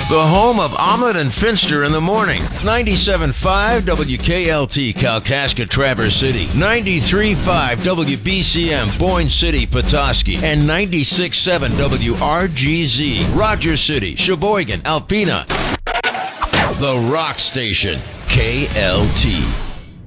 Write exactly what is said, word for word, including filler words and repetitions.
The home of Omelet and Finster in the morning. ninety-seven point five W K L T Kalkaska Traverse City. ninety-three point five W B C M Boyne City Petoskey. And ninety-six point seven W R G Z Rogers City, Sheboygan, Alpena. The Rock Station. K L T.